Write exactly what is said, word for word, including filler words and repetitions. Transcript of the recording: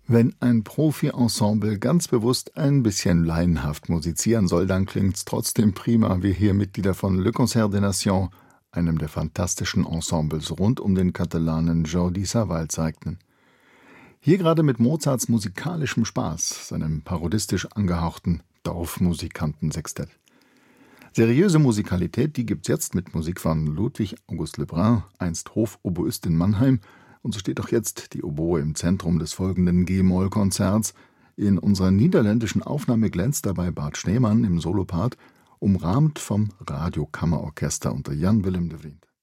Wenn ein Profi-Ensemble ganz bewusst ein bisschen laienhaft musizieren soll, dann klingt's trotzdem prima, wie hier Mitglieder von Le Concert des Nations, einem der fantastischen Ensembles rund um den Katalanen Jordi Savall, zeigten. Hier gerade mit Mozarts musikalischem Spaß, seinem parodistisch angehauchten Dorfmusikantensextett. Seriöse Musikalität, die gibt's jetzt mit Musik von Ludwig August Lebrun, einst Hofoboist in Mannheim, und so steht auch jetzt die Oboe im Zentrum des folgenden G-Moll-Konzerts. In unserer niederländischen Aufnahme glänzt dabei Bart Steemann im Solopart, umrahmt vom Radiokammerorchester unter Jan Willem de Vriend.